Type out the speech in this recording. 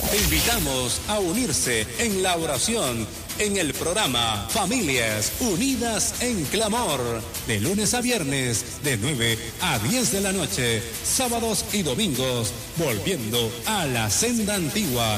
Te invitamos a unirse en la oración en el programa Familias Unidas en Clamor, de lunes a viernes, de 9 a 10 de la noche, sábados y domingos, volviendo a la senda antigua,